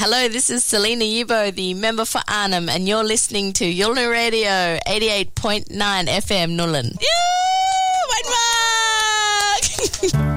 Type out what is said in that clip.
Hello, this is Selena Yubo, the member for Arnhem, and you're listening to Yulna Radio 88.9 FM Nullen. Yeah, White Mark!